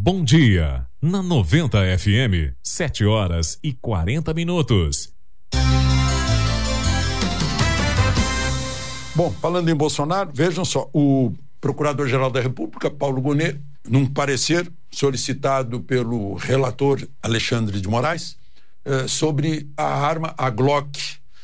Bom dia, na 90 FM, 7h40. Bom, falando em Bolsonaro, vejam só, o Procurador-Geral da República, Paulo Gonet, num parecer solicitado pelo relator Alexandre de Moraes, sobre a arma, a Glock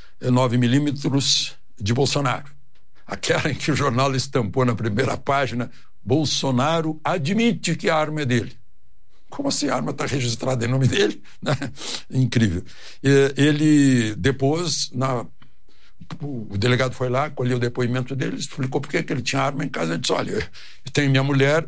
9mm de Bolsonaro. Aquela em que o jornal estampou na primeira página: Bolsonaro admite que a arma é dele. Como assim a arma está registrada em nome dele? Incrível. Ele depois, o delegado foi lá, colheu o depoimento dele, explicou por que ele tinha arma em casa. Ele disse: olha, tem minha mulher,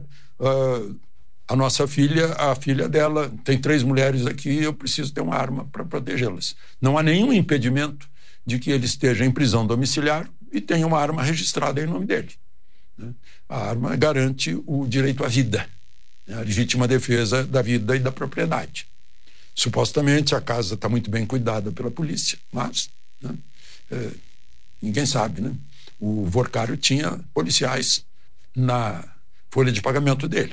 a nossa filha, a filha dela, tem 3 mulheres aqui, eu preciso ter uma arma para protegê-las. Não há nenhum impedimento de que ele esteja em prisão domiciliar e tenha uma arma registrada em nome dele. A arma garante o direito à vida, a legítima defesa da vida e da propriedade. Supostamente a casa está muito bem cuidada pela polícia, mas ninguém sabe, né? O Vorcário tinha policiais na folha de pagamento dele.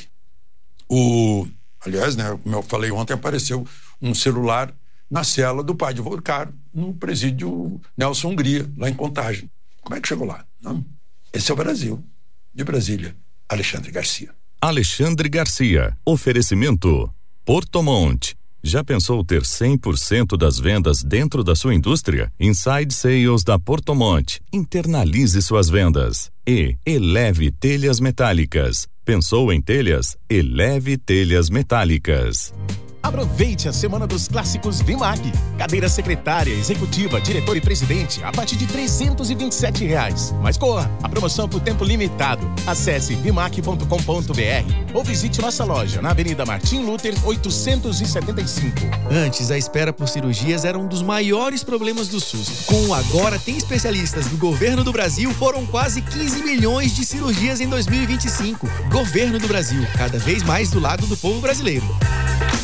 Aliás, né, como eu falei ontem, apareceu um celular na cela do pai de Vorcário, no presídio Nelson Hungria, lá em Contagem. Como é que chegou lá? Não? Esse é o Brasil. De Brasília, Alexandre Garcia. Alexandre Garcia. Oferecimento Portomont. Já pensou ter 100% das vendas dentro da sua indústria? Inside Sales da Portomont. Internalize suas vendas. E Eleve Telhas Metálicas. Pensou em telhas? Eleve Telhas Metálicas. Aproveite a Semana dos Clássicos Vimac. Cadeira secretária, executiva, diretor e presidente a partir de R$327. Mas corra, a promoção por tempo limitado. Acesse vimac.com.br ou visite nossa loja na Avenida Martim Luther 875. Antes, a espera por cirurgias era um dos maiores problemas do SUS. Com o Agora Tem Especialistas do Governo do Brasil, foram quase 15 milhões de cirurgias em 2025. Governo do Brasil, cada vez mais do lado do povo brasileiro.